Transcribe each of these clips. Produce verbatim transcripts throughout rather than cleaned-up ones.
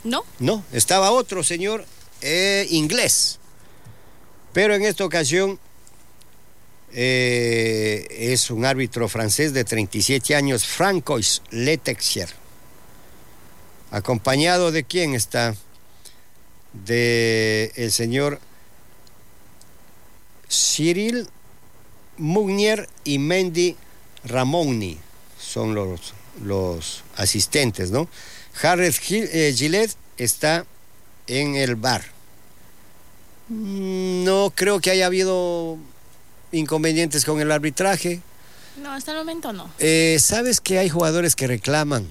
¿No? No, estaba otro señor eh, inglés. Pero en esta ocasión eh, es un árbitro francés de treinta y siete años, Francois Letexier. ¿Acompañado de quién está? De el señor Cyril Mugnier y Mendy Ramoni. Son los, los asistentes, ¿no? Harriet Gillette está en el bar. No creo que haya habido inconvenientes con el arbitraje. No, hasta el momento no. Eh, ¿Sabes que hay jugadores que reclaman?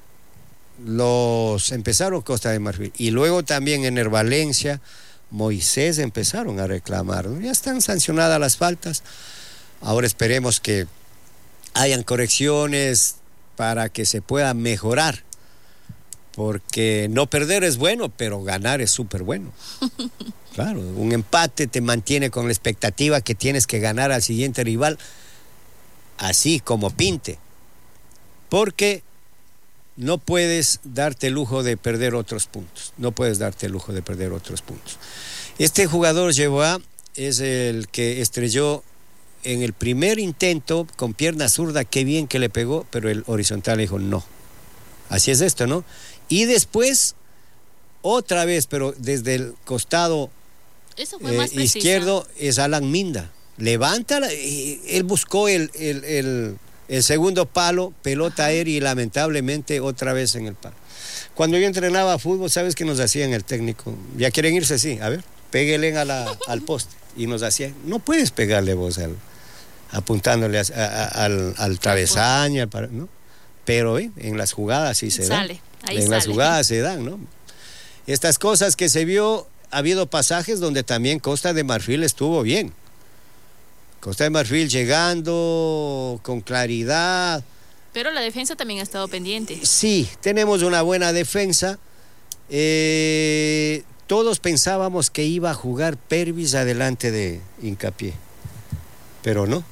Los empezaron Costa de Marfil y luego también en el Valencia, Moisés empezaron a reclamar, ¿no? Ya están sancionadas las faltas. Ahora esperemos que hayan correcciones para que se pueda mejorar, porque no perder es bueno, pero ganar es súper bueno. Claro, un empate te mantiene con la expectativa que tienes que ganar al siguiente rival, así como pinte, porque no puedes darte el lujo de perder otros puntos, no puedes darte el lujo de perder otros puntos. Este jugador Yeboah es el que estrelló en el primer intento con pierna zurda, qué bien que le pegó, pero el horizontal le dijo no. Así es esto, ¿no? Y después, otra vez, pero desde el costado Eso fue más eh, izquierdo, es Alan Minda. Levántala, él buscó el, el, el, el segundo palo, pelota aérea y lamentablemente otra vez en el palo. Cuando yo entrenaba fútbol, ¿sabes qué nos hacían el técnico? ¿Ya quieren irse? Sí, a ver, péguenle a la, al poste. Y nos hacían, no puedes pegarle vos al, apuntándole a, a, al, al travesaño, al, ¿no? Pero ¿eh? en las jugadas sí se sale, dan. ahí en sale. las jugadas se dan, ¿no? Estas cosas que se vio, ha habido pasajes donde también Costa de Marfil estuvo bien. Costa de Marfil llegando con claridad. Pero la defensa también ha estado pendiente. Sí, tenemos una buena defensa. Eh, todos pensábamos que iba a jugar Pervis adelante de Hincapié, pero no.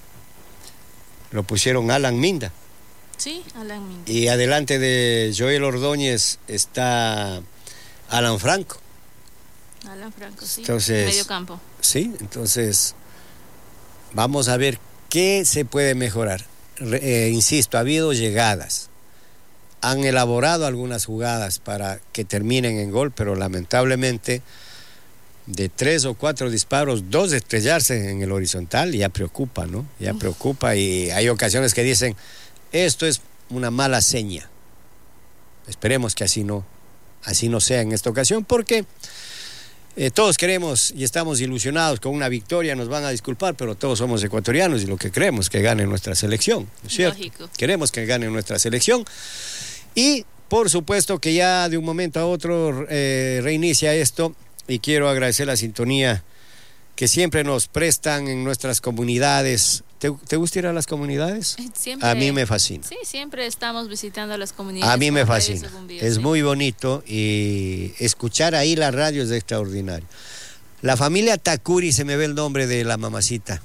Lo pusieron Alan Minda. Sí, Alan Minda. Y adelante de Joel Ordóñez está Alan Franco. Alan Franco, sí. Entonces, medio campo. Sí, entonces vamos a ver qué se puede mejorar. Re, eh, insisto, ha habido llegadas. Han elaborado algunas jugadas para que terminen en gol, pero lamentablemente de tres o cuatro disparos, dos estrellarse en el horizontal ya preocupa, ¿no? Ya Uf. preocupa y hay ocasiones que dicen, esto es una mala seña. Esperemos que así no, así no sea en esta ocasión, porque eh, todos queremos y estamos ilusionados con una victoria, nos van a disculpar, pero todos somos ecuatorianos y lo que queremos es que gane nuestra selección, ¿no es cierto? Lógico. Queremos que gane nuestra selección y por supuesto que ya de un momento a otro eh, reinicia esto y quiero agradecer la sintonía que siempre nos prestan en nuestras comunidades. ¿Te, te gusta ir a las comunidades? Siempre, a mí me fascina. Sí, siempre estamos visitando las comunidades. A mí me fascina. Bombío, es sí. muy bonito y escuchar ahí la radio es extraordinario. La familia Takuri, se me ve el nombre de la mamacita.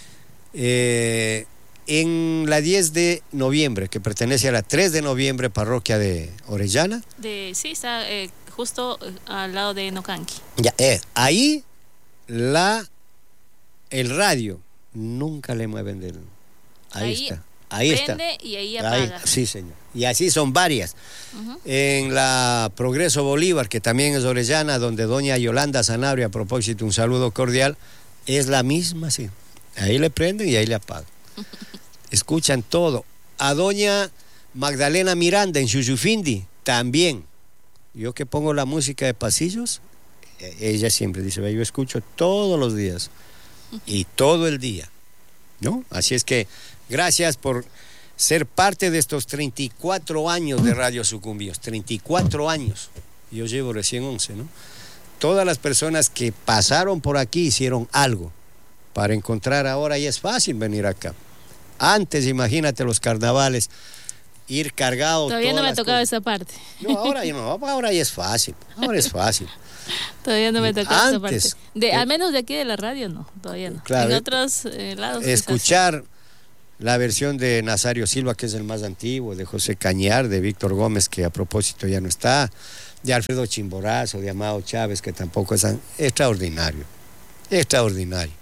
Eh, en la diez de noviembre, que pertenece a la tres de noviembre, parroquia de Orellana. De, sí, está eh, justo eh, al lado de Nocanqui. Ya, eh, ahí la, el radio nunca le mueven del... Ahí, ahí está. Ahí prende está. Y ahí apaga. Ahí, sí, señor. Y así son varias. Uh-huh. En la Progreso Bolívar, que también es Orellana, donde doña Yolanda Sanabria, a propósito, un saludo cordial, es la misma, sí. Ahí le prenden y ahí le apagan. Escuchan todo. A doña Magdalena Miranda en Chuchufindi, también. Yo que pongo la música de pasillos, ella siempre dice, yo escucho todos los días y todo el día, ¿no? Así es que gracias por ser parte de estos treinta y cuatro años de Radio Sucumbíos, treinta y cuatro años, yo llevo recién once, ¿no? Todas las personas que pasaron por aquí hicieron algo para encontrar ahora, y es fácil venir acá. Antes, imagínate los carnavales, ir cargado. Todavía no me ha tocado cosas. Esa parte. No, ahora ya no, ahora ya es fácil, ahora es fácil. Todavía no me ha tocado Antes, esa parte. De, eh, al menos de aquí de la radio no, todavía no. Claro, en otros eh, lados. Escuchar la versión de Nazario Silva, que es el más antiguo, de José Cañar, de Víctor Gómez, que a propósito ya no está. de Alfredo Chimborazo, de Amado Chávez, que tampoco es extraordinario, extraordinario.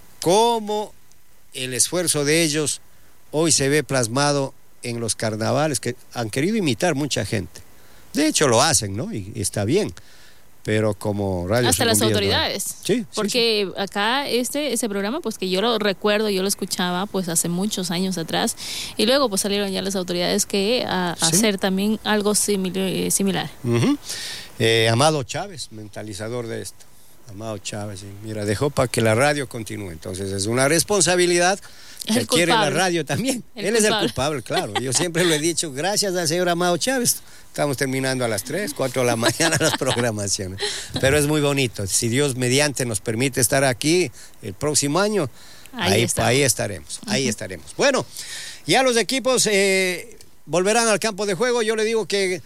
Cómo el esfuerzo de ellos hoy se ve plasmado en los carnavales, que han querido imitar mucha gente. De hecho lo hacen, ¿no? Y, y está bien. Pero como Radio hasta las Sucumbíos, autoridades, ¿no? Sí, porque sí, sí. acá este ese programa, pues que yo lo recuerdo, yo lo escuchaba pues hace muchos años atrás, y luego pues salieron ya las autoridades que a, a ¿Sí? hacer también algo simil, eh, similar. Uh-huh. eh, Amado Chávez, mentalizador de esto. Amado Chávez, sí. Mira, dejó para que la radio continúe. Entonces es una responsabilidad que El quiere la culpable. radio también. El Él es el culpable. culpable, claro. Yo siempre lo he dicho, gracias al señor Amado Chávez. Estamos terminando a las tres, cuatro de la mañana las programaciones. Pero es muy bonito. Si Dios mediante nos permite estar aquí el próximo año, Ahí ahí, estamos. ahí estaremos. Ahí Ujú. estaremos. Bueno, ya los equipos eh, volverán al campo de juego. Yo le digo que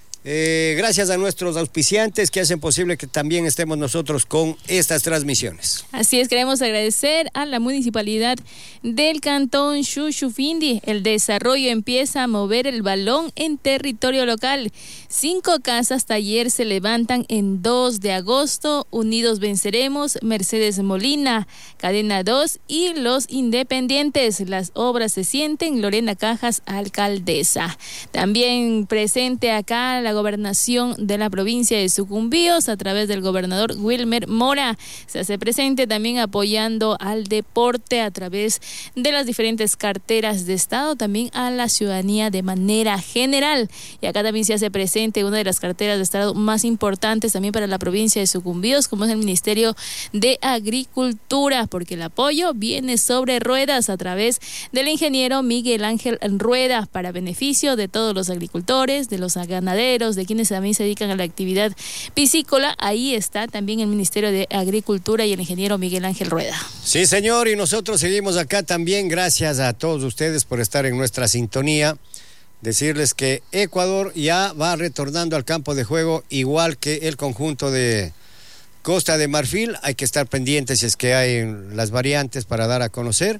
eh, gracias a nuestros auspiciantes que hacen posible que también estemos nosotros con estas transmisiones. Así es, queremos agradecer a la municipalidad del cantón Xuxufindi. El desarrollo empieza a mover el balón en territorio local. Cinco casas taller se levantan en dos de agosto. Unidos Venceremos, Mercedes Molina, Cadena dos y Los Independientes. Las obras se sienten. Lorena Cajas, alcaldesa. También presente acá la gobernación de la provincia de Sucumbíos a través del gobernador Wilmer Mora. Se hace presente también apoyando al deporte a través de las diferentes carteras de Estado, también a la ciudadanía de manera general. Y acá también se hace presente una de las carteras de Estado más importantes también para la provincia de Sucumbíos, como es el Ministerio de Agricultura, porque el apoyo viene sobre ruedas a través del ingeniero Miguel Ángel Rueda para beneficio de todos los agricultores, de los ganaderos, de quienes también se dedican a la actividad piscícola. Ahí está también el Ministerio de Agricultura y el ingeniero Miguel Ángel Rueda. Sí, señor, y nosotros seguimos acá también. Gracias a todos ustedes por estar en nuestra sintonía. Decirles que Ecuador ya va retornando al campo de juego, igual que el conjunto de Costa de Marfil. Hay que estar pendientes si es que hay las variantes para dar a conocer.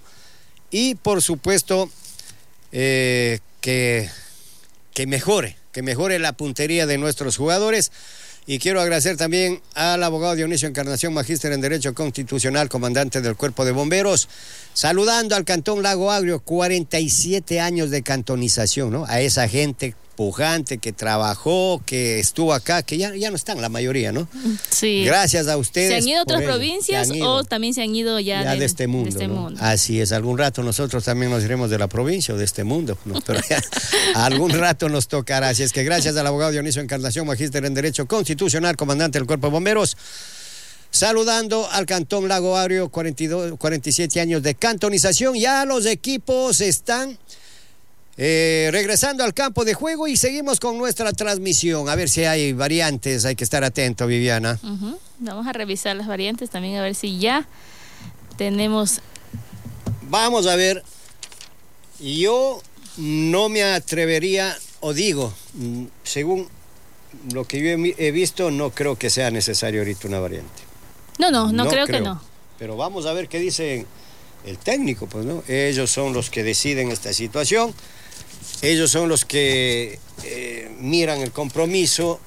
Y por supuesto, eh, que, que mejore, que mejore la puntería de nuestros jugadores. Y quiero agradecer también al abogado Dionisio Encarnación, magíster en Derecho Constitucional, comandante del Cuerpo de Bomberos, saludando al Cantón Lago Agrio, cuarenta y siete años de cantonización, ¿no? A esa gente pujante que trabajó, que estuvo acá, que ya, ya no están la mayoría, ¿no? Sí. Gracias a ustedes. ¿Se han ido a otras por ello. provincias Se han ido. o también se han ido ya, Ya de, de este mundo, de este ¿no? mundo? Así es, algún rato nosotros también nos iremos de la provincia o de este mundo, ¿no? Pero ya, algún rato nos tocará. Así es que gracias al abogado Dionisio Encarnación, magíster en Derecho Constitucional, comandante del Cuerpo de Bomberos, saludando al Cantón Lago Agrio, cuarenta y dos, cuarenta y siete años de cantonización. Ya los equipos están eh, regresando al campo de juego y seguimos con nuestra transmisión. A ver si hay variantes, hay que estar atento, Viviana. Uh-huh. Vamos a revisar las variantes también a ver si ya tenemos. Vamos a ver, yo no me atrevería, o digo, según lo que yo he visto, no creo que sea necesario ahorita una variante. No, no, no, No creo, creo. que no. Pero vamos a ver qué dice el técnico, pues, ¿no? Ellos son los que deciden esta situación, ellos son los que eh, miran el compromiso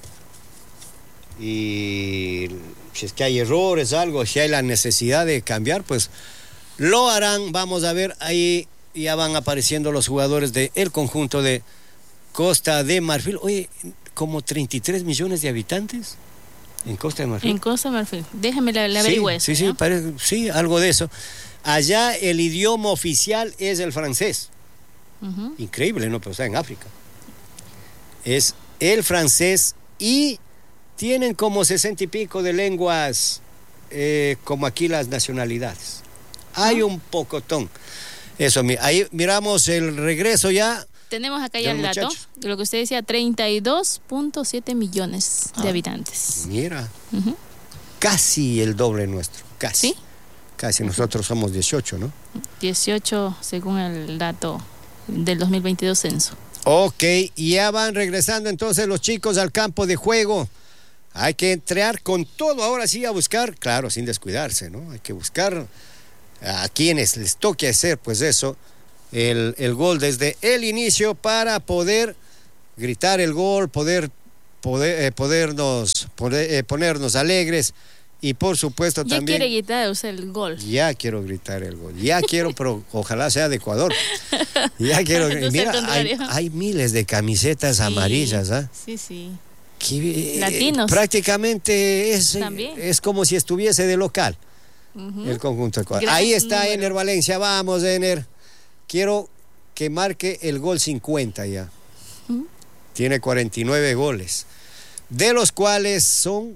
y si es que hay errores, algo, si hay la necesidad de cambiar, pues lo harán. Vamos a ver, ahí ya van apareciendo los jugadores del conjunto de Costa de Marfil. Oye, como treinta y tres millones de habitantes en Costa de Marfil. En Costa de Marfil. Déjame la, la averigüe eso, Sí, sí, ¿ya? sí, parece, sí, algo de eso. Allá el idioma oficial es el francés. Uh-huh. Increíble, ¿no? Pero está en África. Es el francés y tienen como sesenta y pico de lenguas, eh, como aquí las nacionalidades. Hay un pocotón. Eso, ahí miramos el regreso ya. Tenemos acá ya del el dato, muchacho. de lo que usted decía, treinta y dos punto siete millones de Ah. habitantes. Mira, Uh-huh. casi el doble nuestro, casi. ¿Sí? Casi, nosotros somos dieciocho, ¿no? dieciocho según el dato del dos mil veintidós censo. Ok, y ya van regresando entonces los chicos al campo de juego. Hay que entrar con todo ahora sí a buscar, claro, sin descuidarse, ¿no? Hay que buscar a quienes les toque hacer, pues eso, el, el gol desde el inicio para poder gritar el gol, poder poder, eh, podernos, poder, eh, ponernos alegres. Y por supuesto ya también... Ya quiere gritar, o sea, el gol. Ya quiero gritar el gol. Ya quiero, pero ojalá sea de Ecuador. Ya quiero... No, mira, hay, hay miles de camisetas sí, amarillas, ¿ah? ¿eh? Sí, sí. Que, eh, Latinos. Prácticamente es, es como si estuviese de local. Uh-huh. El conjunto de Ecuador. Gran Ahí está número. Ener Valencia. Vamos, Ener. Quiero que marque el gol cincuenta ya. Uh-huh. Tiene cuarenta y nueve goles. De los cuales son...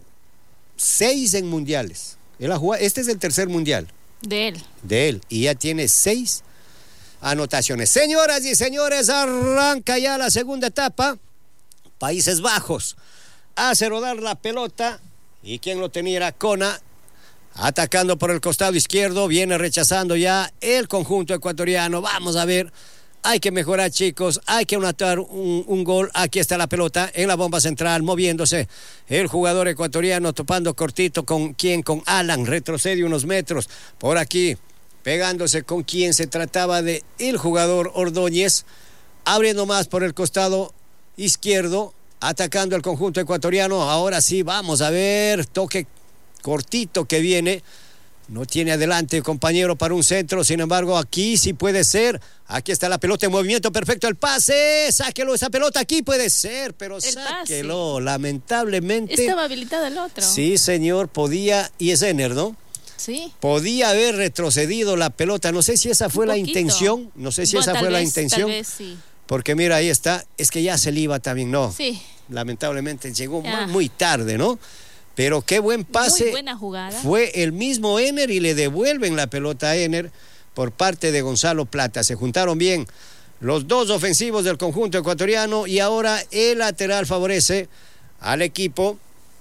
seis en mundiales. Él ha jugado, este es el tercer mundial. De él. De él. Y ya tiene seis anotaciones. Señoras y señores, arranca ya la segunda etapa. Países Bajos hace rodar la pelota. ¿Y quién lo tenía? Era Cona. Atacando por el costado izquierdo. Viene rechazando ya el conjunto ecuatoriano. Vamos a ver. Hay que mejorar, chicos, hay que anotar un, un gol. Aquí está la pelota en la bomba central, moviéndose el jugador ecuatoriano, topando cortito con quien, con Alan, retrocede unos metros, por aquí, pegándose con quien se trataba de el jugador Ordóñez, abriendo más por el costado izquierdo, atacando el conjunto ecuatoriano. Ahora sí, vamos a ver, toque cortito que viene. No tiene adelante el compañero para un centro, sin embargo aquí sí puede ser. Aquí está la pelota en movimiento, perfecto el pase, sáquelo esa pelota, aquí puede ser, pero el sáquelo, pase. Lamentablemente. Estaba habilitado el otro. Sí, señor, podía, y es Ener, ¿no? Sí. Podía haber retrocedido la pelota, no sé si esa fue un la poquito. intención, no sé si bueno, esa fue vez, la intención. Tal vez, sí. Porque mira, ahí está, es que ya se le iba también, ¿no? Sí. Lamentablemente llegó muy, muy tarde, ¿no? Pero qué buen pase. Muy buena jugada. Fue el mismo Ener y le devuelven la pelota a Ener por parte de Gonzalo Plata. Se juntaron bien los dos ofensivos del conjunto ecuatoriano y ahora el lateral favorece al equipo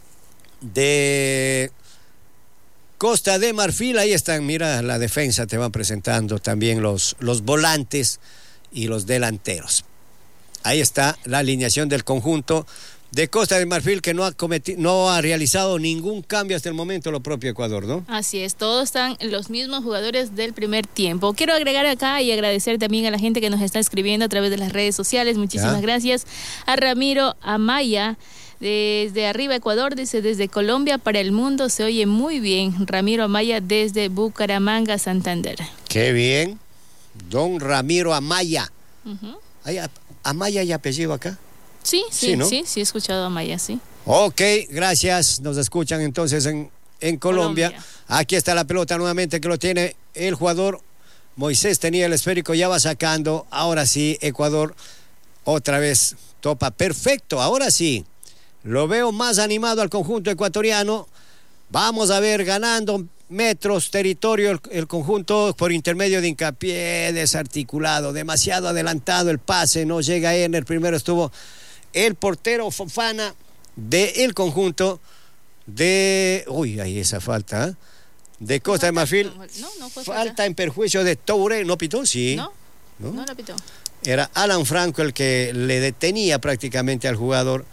de Costa de Marfil. Ahí están, mira la defensa, te van presentando también los, los volantes y los delanteros. Ahí está la alineación del conjunto de Costa de Marfil, que no ha cometido, no ha realizado ningún cambio hasta el momento, lo propio Ecuador, ¿no? Así es, todos están los mismos jugadores del primer tiempo. Quiero agregar acá y agradecer también a la gente que nos está escribiendo a través de las redes sociales. Muchísimas ¿Ya? gracias. A Ramiro Amaya, desde arriba Ecuador, dice, desde Colombia para el mundo, se oye muy bien. Ramiro Amaya desde Bucaramanga, Santander. Qué bien. Don Ramiro Amaya. Uh-huh. ¿Hay Amaya y apellido acá? Sí, sí, sí, ¿no? sí, sí, he escuchado a Maya, sí. Ok, gracias. Nos escuchan entonces en, en Colombia. Colombia. Aquí está la pelota nuevamente que lo tiene el jugador. Moisés tenía el esférico, ya va sacando. Ahora sí, Ecuador otra vez topa. Perfecto, ahora sí. Lo veo más animado al conjunto ecuatoriano. Vamos a ver, ganando metros, territorio, el, el conjunto por intermedio de Hincapié, desarticulado, demasiado adelantado el pase, no llega Ener. Primero estuvo el portero Fofana del conjunto de... Uy, ahí esa falta, ¿eh? De Costa de Marfil. No, no fue falta. Falta en perjuicio de Toure. ¿No pitó? Sí. No, no, no lo pitó. Era Alan Franco el que le detenía prácticamente al jugador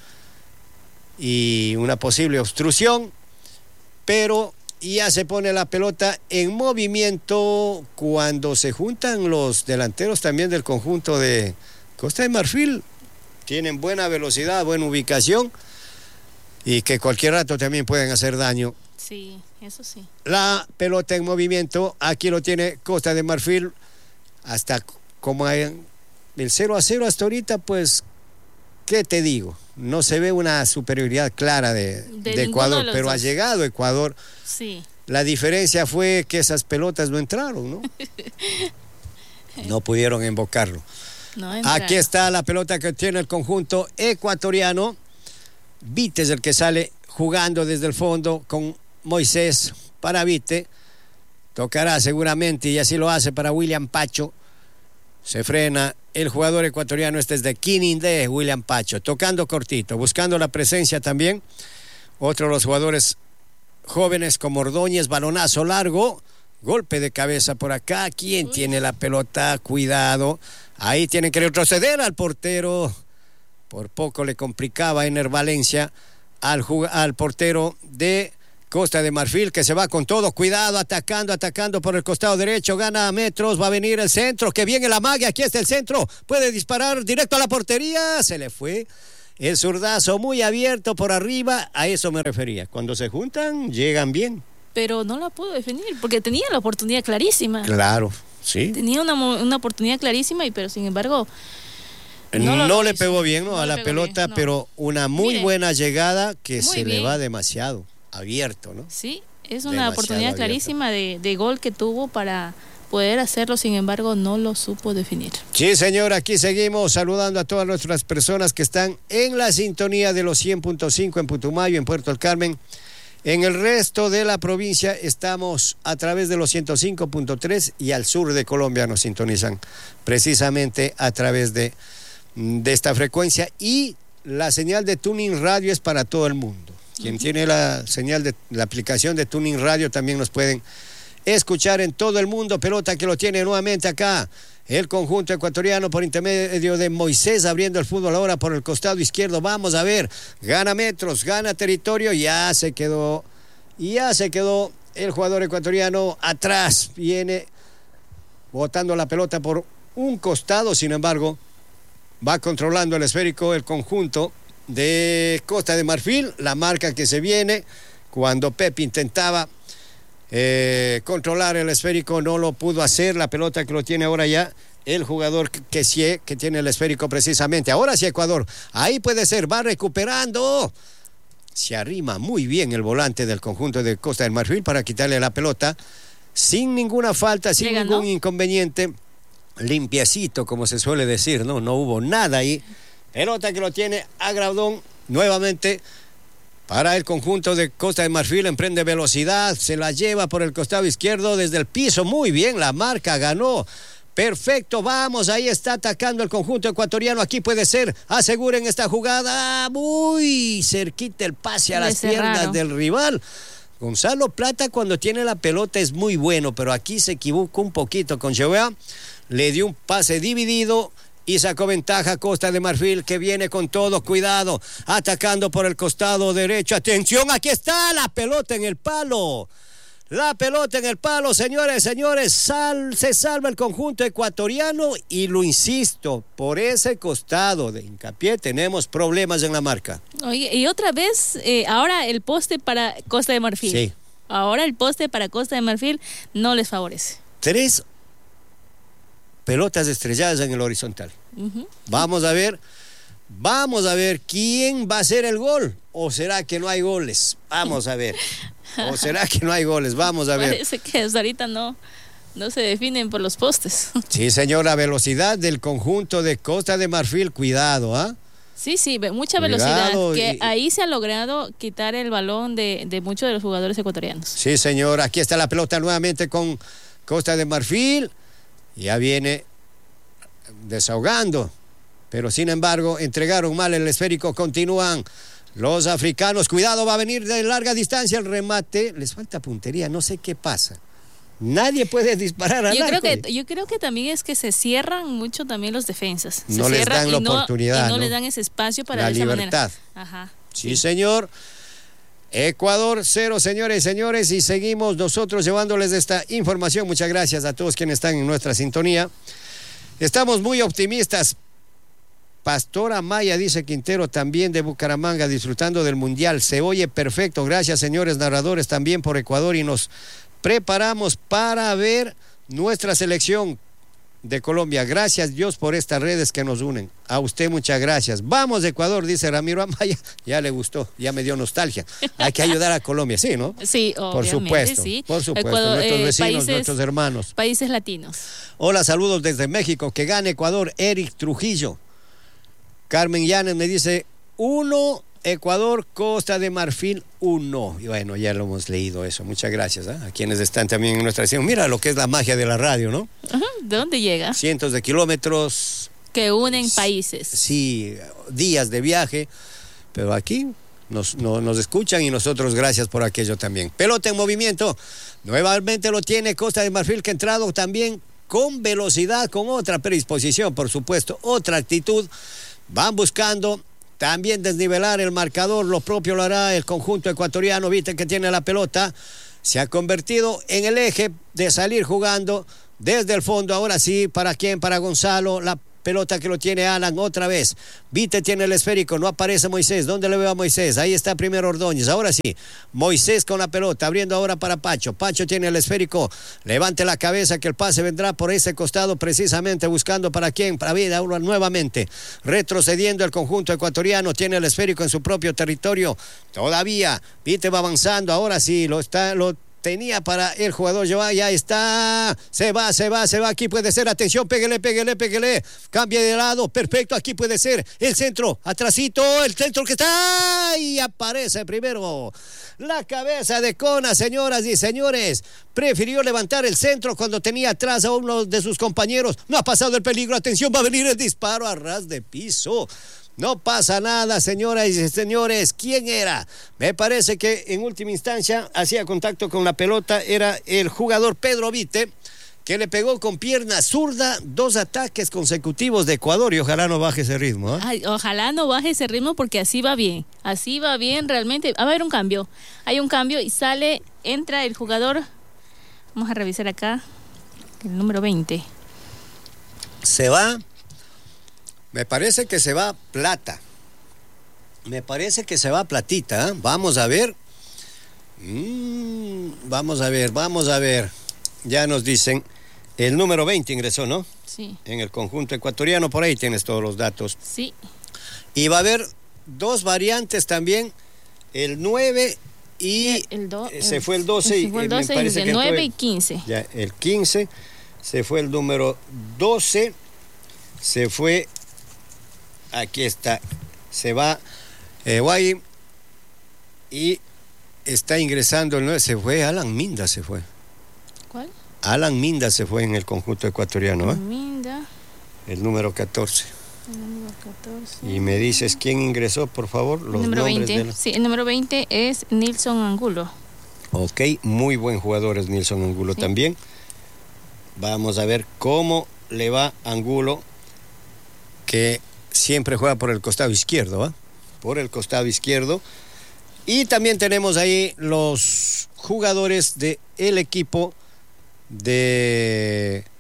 y una posible obstrucción, pero ya se pone la pelota en movimiento cuando se juntan los delanteros también del conjunto de Costa de Marfil. Tienen buena velocidad, buena ubicación y que cualquier rato también pueden hacer daño. Sí, eso sí. La pelota en movimiento, aquí lo tiene Costa de Marfil, hasta como hay el cero a cero hasta ahorita, pues, ¿qué te digo? No se ve una superioridad clara de, de, de Ecuador, de pero dos. Ha llegado Ecuador. Sí. La diferencia fue que esas pelotas no entraron, ¿no? No pudieron invocarlo. No, aquí está la pelota que tiene el conjunto ecuatoriano. Vite es el que sale jugando desde el fondo con Moisés para Vite. Tocará seguramente y así lo hace para William Pacho. Se frena el jugador ecuatoriano, este es de Quinindé, William Pacho, tocando cortito, buscando la presencia también. Otro de los jugadores jóvenes como Ordóñez, balonazo largo, golpe de cabeza por acá. ¿Quién Uy. tiene la pelota? Cuidado. Ahí tienen que retroceder al portero. Por poco le complicaba Ener Valencia al, al portero de Costa de Marfil, que se va con todo. Cuidado, atacando, atacando por el costado derecho. Gana metros, va a venir el centro. Que bien el amague, aquí está el centro. Puede disparar directo a la portería. Se le fue el zurdazo muy abierto por arriba, a eso me refería. Cuando se juntan, llegan bien. Pero no la pudo definir, porque tenía la oportunidad clarísima. Claro, sí. Tenía una, una oportunidad clarísima, y pero sin embargo... No, no le pegó bien, ¿no? no a la pelota, bien, no. Pero una muy Mire, buena llegada que se bien. le va demasiado abierto, ¿no? Sí, es una demasiado oportunidad abierto. clarísima de, de gol que tuvo para poder hacerlo, sin embargo no lo supo definir. Sí, señor, aquí seguimos saludando a todas nuestras personas que están en la sintonía de los cien punto cinco en Putumayo, en Puerto El Carmen. En el resto de la provincia estamos a través de los ciento cinco punto tres y al sur de Colombia nos sintonizan precisamente a través de de esta frecuencia, y la señal de Tuning Radio es para todo el mundo. Quien uh-huh. tiene la señal de la aplicación de Tuning Radio también nos pueden escuchar en todo el mundo. Pelota que lo tiene nuevamente acá el conjunto ecuatoriano por intermedio de Moisés, abriendo el fútbol ahora por el costado izquierdo. Vamos a ver, gana metros, gana territorio, ya se quedó, ya se quedó el jugador ecuatoriano atrás, viene botando la pelota por un costado, sin embargo va controlando el esférico el conjunto de Costa de Marfil. La marca que se viene cuando Pep intentaba eh, controlar el esférico, no lo pudo hacer. La pelota que lo tiene ahora ya el jugador que sí, que tiene el esférico precisamente. Ahora sí Ecuador, ahí puede ser, va recuperando. Se arrima muy bien el volante del conjunto de Costa de Marfil para quitarle la pelota sin ninguna falta, sin Llega, ningún ¿no? inconveniente. Limpiecito, como se suele decir, no, no hubo nada ahí. Pelota que lo tiene Agrandón nuevamente para el conjunto de Costa de Marfil, emprende velocidad, se la lleva por el costado izquierdo desde el piso, muy bien, la marca ganó. Perfecto, vamos, ahí está atacando el conjunto ecuatoriano, aquí puede ser, aseguren esta jugada, muy cerquita el pase a las piernas del rival. Gonzalo Plata cuando tiene la pelota es muy bueno, pero aquí se equivocó un poquito con Chevea. Le dio un pase dividido y sacó ventaja Costa de Marfil, que viene con todo, cuidado, atacando por el costado derecho. Atención, aquí está la pelota en el palo. La pelota en el palo, señores, señores, sal, se salva el conjunto ecuatoriano y lo insisto, por ese costado de hincapié tenemos problemas en la marca. Oye, y otra vez, eh, ahora el poste para Costa de Marfil. Sí. Ahora el poste para Costa de Marfil no les favorece. Tres pelotas estrelladas en el horizontal. Uh-huh. Vamos a ver, vamos a ver quién va a hacer el gol. ¿O será que no hay goles? Vamos a ver. ¿O será que no hay goles? Vamos a ver. Parece que hasta ahorita no, no se definen por los postes. Sí, señor, la velocidad del conjunto de Costa de Marfil, cuidado, ¿ah? ¿eh? Sí, sí, mucha velocidad, que y... ahí se ha logrado quitar el balón de, de muchos de los jugadores ecuatorianos. Sí, señor, aquí está la pelota nuevamente con Costa de Marfil. Ya viene desahogando, pero sin embargo entregaron mal el esférico, continúan los africanos, cuidado, va a venir de larga distancia el remate, les falta puntería, no sé qué pasa, nadie puede disparar al yo arco. Creo que, yo creo que también es que se cierran mucho también los defensas, se no les dan la no, oportunidad, y no, no les dan ese espacio para la de esa libertad. Manera. Ajá, sí, sí, señor. Ecuador cero, señores y señores, y seguimos nosotros llevándoles esta información. Muchas gracias a todos quienes están en nuestra sintonía. Estamos muy optimistas. Pastora Maya, dice Quintero, también de Bucaramanga, disfrutando del Mundial. Se oye perfecto. Gracias, señores narradores, también por Ecuador, y nos preparamos para ver nuestra selección de Colombia. Gracias Dios por estas redes que nos unen. A usted muchas gracias. Vamos Ecuador, dice Ramiro Amaya. Ya le gustó, ya me dio nostalgia. Hay que ayudar a Colombia, ¿sí, no? Sí, por supuesto, sí. Por supuesto, Ecuador, nuestros eh, vecinos, países, nuestros hermanos. Países latinos. Hola, saludos desde México. Que gane Ecuador, Eric Trujillo. Carmen Llanes me dice uno, Ecuador, Costa de Marfil, uno. Y bueno, ya lo hemos leído eso. Muchas gracias ¿eh? a quienes están también en nuestra sesión. Mira lo que es la magia de la radio, ¿no? Ajá, ¿de dónde llega? Cientos de kilómetros. Que unen países. Sí, días de viaje. Pero aquí nos, no, nos escuchan y nosotros gracias por aquello también. Pelota en movimiento. Nuevamente lo tiene Costa de Marfil, que ha entrado también con velocidad, con otra predisposición, por supuesto, otra actitud. Van buscando también desnivelar el marcador, lo propio lo hará el conjunto ecuatoriano. Viste que tiene la pelota, se ha convertido en el eje de salir jugando desde el fondo. Ahora sí, ¿para quién? Para Gonzalo, la pelota que lo tiene Alan otra vez. Vite tiene el esférico, no aparece Moisés. ¿Dónde le veo a Moisés? Ahí está primero Ordóñez. Ahora sí, Moisés con la pelota, abriendo ahora para Pacho. Pacho tiene el esférico. Levante la cabeza que el pase vendrá por ese costado precisamente buscando para quién, para Vida nuevamente. Retrocediendo el conjunto ecuatoriano, tiene el esférico en su propio territorio. Todavía Vite va avanzando, ahora sí, lo está, lo tenía para el jugador Joan, ya está, se va, se va, se va, aquí puede ser, atención, péguele, péguele, péguele, cambia de lado, perfecto, aquí puede ser, el centro, atrasito, el centro que está, y aparece primero la cabeza de Cona, señoras y señores, prefirió levantar el centro cuando tenía atrás a uno de sus compañeros, no ha pasado el peligro, atención, va a venir el disparo a ras de piso. No pasa nada, señoras y señores. ¿Quién era? Me parece que en última instancia hacía contacto con la pelota. Era el jugador Pedro Vite, que le pegó con pierna zurda dos ataques consecutivos de Ecuador. Y ojalá no baje ese ritmo, ¿eh? Ay, ojalá no baje ese ritmo porque así va bien. Así va bien realmente. A ver, un cambio. Hay un cambio y sale, entra el jugador. Vamos a revisar acá. El número veinte. Se va. Me parece que se va Plata. Me parece que se va Platita, ¿eh? Vamos a ver. Mm, vamos a ver, vamos a ver. Ya nos dicen. El número veinte ingresó, ¿no? Sí. En el conjunto ecuatoriano, por ahí tienes todos los datos. Sí. Y va a haber dos variantes también. El nueve y el do, se el, fue el doce. Se fue el doce, y me parece el que nueve el, y quince. Ya, el quince. Se fue el número doce. Se fue... Aquí está, se va eh, Guay y está ingresando el nueve, se fue Alan Minda, se fue. ¿Cuál? Alan Minda se fue en el conjunto ecuatoriano, ¿eh? Minda. El número catorce. El número catorce. Y me dices quién ingresó, por favor, los el número nombres veinte. de la... Sí, el número veinte es Nilson Angulo. Ok, muy buen jugador es Nilson Angulo, sí. También. Vamos a ver cómo le va Angulo, que siempre juega por el costado izquierdo, ¿eh? Por el costado izquierdo. Y también tenemos ahí los jugadores del equipo de,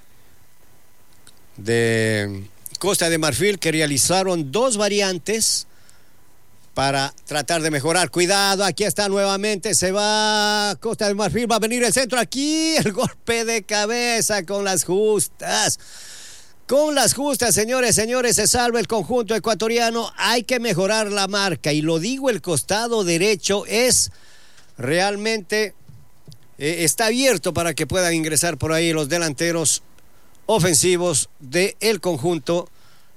de Costa de Marfil, que realizaron dos variantes para tratar de mejorar. Cuidado, aquí está nuevamente, se va Costa de Marfil, va a venir el centro, aquí el golpe de cabeza con las justas. Con las justas, señores, señores, se salva el conjunto ecuatoriano. Hay que mejorar la marca. Y lo digo, el costado derecho es realmente... Eh, está abierto para que puedan ingresar por ahí los delanteros ofensivos del conjunto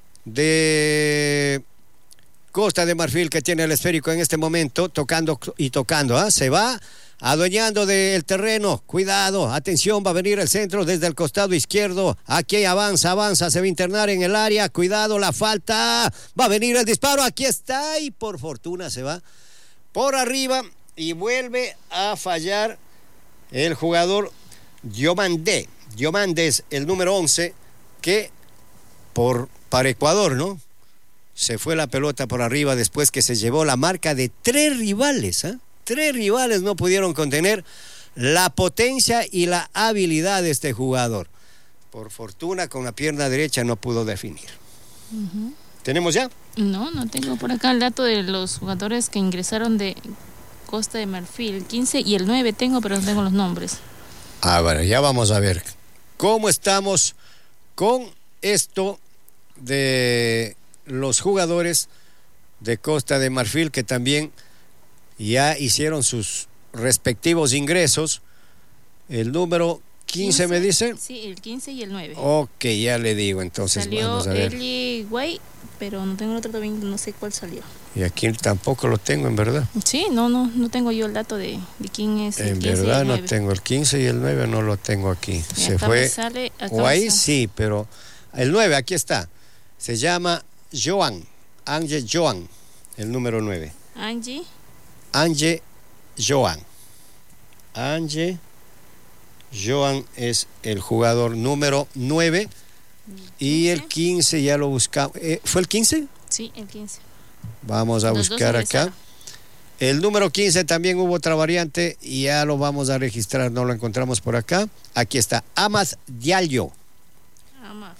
de Costa de Marfil, que tiene el esférico en este momento, tocando y tocando. ¿eh? Se va adueñando del terreno, cuidado, atención, va a venir el centro desde el costado izquierdo, aquí avanza, avanza, se va a internar en el área, cuidado, la falta, va a venir el disparo, aquí está, y por fortuna se va por arriba y vuelve a fallar el jugador Diomandé. Diomandé es el número once, que por, para Ecuador, ¿no? Se fue la pelota por arriba después que se llevó la marca de tres rivales, ¿eh? Tres rivales no pudieron contener la potencia y la habilidad de este jugador. Por fortuna, con la pierna derecha no pudo definir. Uh-huh. ¿Tenemos ya? No, no tengo por acá el dato de los jugadores que ingresaron de Costa de Marfil. El quince y el nueve tengo, pero no tengo los nombres. Ah, bueno, ya vamos a ver cómo estamos con esto de los jugadores de Costa de Marfil, que también ya hicieron sus respectivos ingresos. El número quince, me dice. Sí, el quince y el nueve. Ok, ya le digo, entonces salió vamos a ver. Eli Guay, pero no tengo el otro también, no sé cuál salió. Y aquí tampoco lo tengo, en verdad. Sí, no, no, no tengo yo el dato de, de quién es el en quince verdad y el no nueve. tengo el quince y el nueve, no lo tengo aquí. Y se acá fue me sale, acá Guay, me sale. sí, pero el nueve, aquí está. Se llama Joan, Ange Joan, el número nueve. Angie. Ange Joan. Ange Joan es el jugador número nueve. Y el quince ya lo buscamos. Eh, ¿Fue el quince? Sí, el quince. Vamos a Los buscar acá. El número quince también hubo otra variante y ya lo vamos a registrar, no lo encontramos por acá. Aquí está, Amas Diallo. Amas.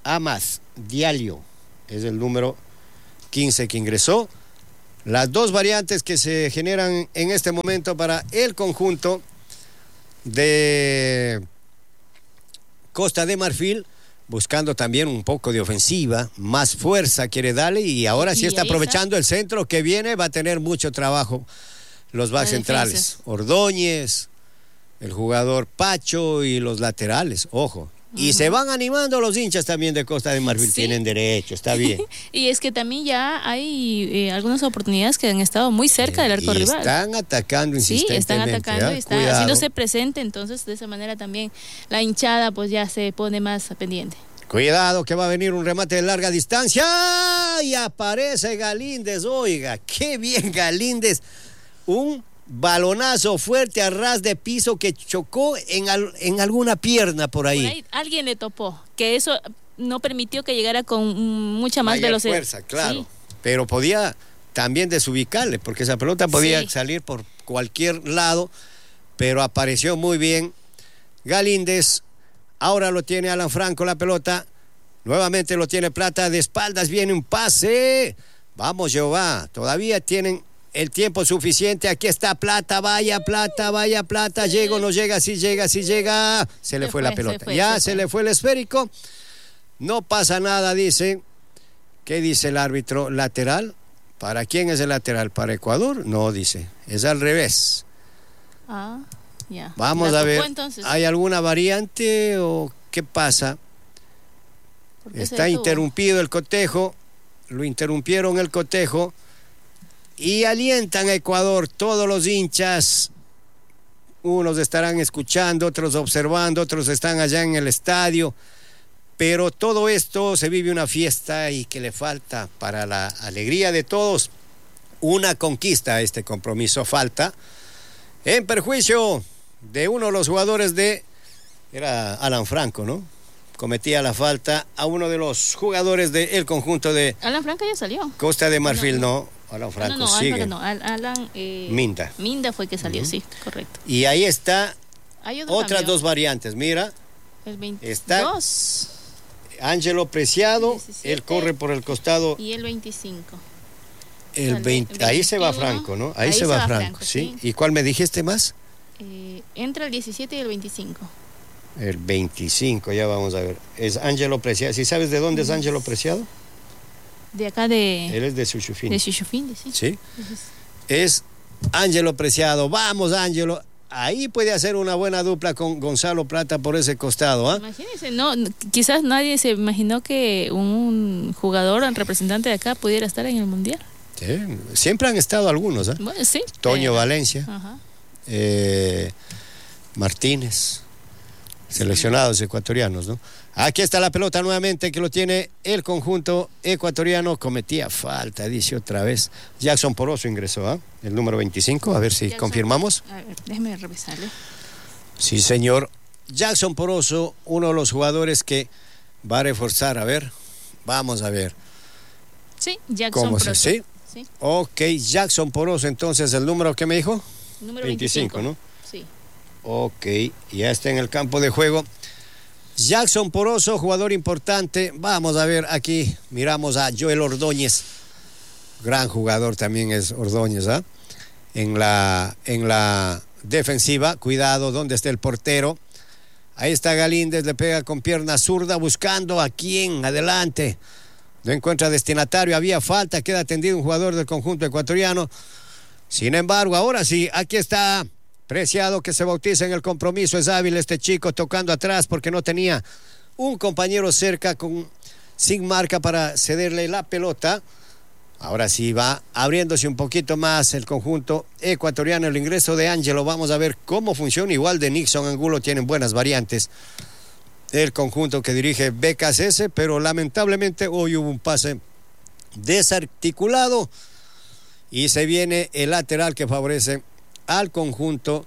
Amad Diallo es el número quince que ingresó. Las dos variantes que se generan en este momento para el conjunto de Costa de Marfil, buscando también un poco de ofensiva, más fuerza quiere darle, y ahora sí está aprovechando el centro que viene, va a tener mucho trabajo los backs centrales, Ordóñez, el jugador Pacho y los laterales, ojo. Y uh-huh. se van animando los hinchas también de Costa de Marfil, sí. tienen derecho, está bien. Y es que también ya hay eh, algunas oportunidades que han estado muy cerca eh, del arco y rival. Están atacando insistentemente. Sí, están atacando ¿eh? y están Cuidado. haciéndose presente, entonces de esa manera también la hinchada pues ya se pone más pendiente. Cuidado que va a venir un remate de larga distancia y aparece Galíndez, oiga, qué bien Galíndez, un balonazo fuerte a ras de piso que chocó en, al, en alguna pierna por ahí. por ahí. Alguien le topó, que eso no permitió que llegara con mucha más Mayor velocidad. fuerza, claro, sí. pero podía también desubicarle, porque esa pelota podía sí. salir por cualquier lado, pero apareció muy bien Galíndez. Ahora lo tiene Alan Franco la pelota, nuevamente lo tiene Plata, de espaldas viene un pase, vamos Jehová, todavía tienen el tiempo suficiente, aquí está Plata, vaya Plata, vaya Plata, sí. llega o no llega, si llega, si llega, se le se fue, fue la pelota, se fue, ya se, se le fue el esférico, no pasa nada, dice. ¿Qué dice el árbitro? Lateral, ¿para quién es el lateral? ¿Para Ecuador? No, dice, es al revés. Ah, ya. Vamos a ver, entonces. ¿hay alguna variante o qué pasa? Está interrumpido el cotejo, lo interrumpieron el cotejo y alientan a Ecuador todos los hinchas. Unos estarán escuchando, otros observando, otros están allá en el estadio, pero todo esto se vive una fiesta y que le falta para la alegría de todos una conquista a este compromiso, falta en perjuicio de uno de los jugadores de, era Alan Franco, ¿no? Cometía la falta a uno de los jugadores del conjunto de Alan Franco ya salió. Costa de Marfil, no, no. no Alan Franco no, no, sigue. No, Alan eh, Minda. Minda fue que salió, uh-huh. sí, correcto. Y ahí está otras cambio. dos variantes, mira. El veintidós. Está Ángelo Preciado, diecisiete, él corre por el costado. Y el veinticinco. El veinte, veintiuno, ahí se va Franco, ¿no? Ahí, ahí se, se va, va Franco, Franco ¿sí? ¿sí? ¿Y cuál me dijiste más? Eh, entra el diecisiete y el veinticinco. El veinticinco, ya vamos a ver. Es Ángelo Preciado. ¿Sí sabes de dónde es Ángelo Preciado? De acá de... Él es de Xuxufindi. De Xuxufindi, sí. Sí. Es Ángelo Preciado. Vamos, Ángelo. Ahí puede hacer una buena dupla con Gonzalo Plata por ese costado, ¿ah? ¿eh? Imagínense, no, quizás nadie se imaginó que un jugador, un representante de acá pudiera estar en el Mundial. Sí, siempre han estado algunos, ¿eh? Bueno, sí. Toño pero... Valencia, Ajá. Eh, Martínez, seleccionados ecuatorianos, ¿no? Aquí está la pelota nuevamente que lo tiene el conjunto ecuatoriano. Cometía falta, dice otra vez. Jackson Poroso ingresó, ¿eh? El número veinticinco, a ver si Jackson, confirmamos. A ver, déjeme revisarle. Sí, señor. Jackson Poroso, uno de los jugadores que va a reforzar. A ver, vamos a ver. Sí, Jackson ¿Cómo Poroso. se, ¿sí? Sí. Ok, Jackson Poroso, entonces el número que me dijo. Número veinticinco, veinticinco, ¿no? Sí. Ok, ya está en el campo de juego. Jackson Poroso, jugador importante. Vamos a ver aquí, miramos a Joel Ordóñez. Gran jugador también es Ordóñez, ¿ah? ¿eh? En la, en la defensiva, cuidado, ¿dónde está el portero? Ahí está Galíndez, le pega con pierna zurda, buscando a quién, adelante. No encuentra destinatario, había falta, queda atendido un jugador del conjunto ecuatoriano. Sin embargo, ahora sí, aquí está Preciado, que se bautiza en el compromiso. Es hábil este chico, tocando atrás porque no tenía un compañero cerca con, sin marca para cederle la pelota. Ahora sí va abriéndose un poquito más el conjunto ecuatoriano. El ingreso de Ángelo, vamos a ver cómo funciona. Igual de Nixon Angulo, tienen buenas variantes el conjunto que dirige B K C S, pero lamentablemente hoy hubo un pase desarticulado y se viene el lateral que favorece al conjunto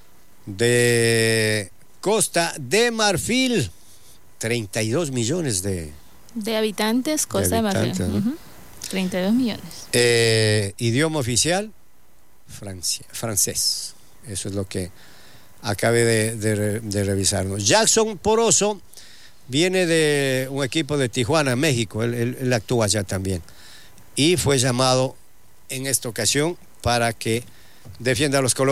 de Costa de Marfil. treinta y dos millones de, de habitantes, Costa de, habitantes, de Marfil. ¿no? Uh-huh. treinta y dos millones. Eh, idioma oficial, Francia, francés. Eso es lo que acabé de, de, de revisarnos. Jackson Poroso viene de un equipo de Tijuana, México, él, él, él actúa allá también. Y fue llamado en esta ocasión para que defienda a los colores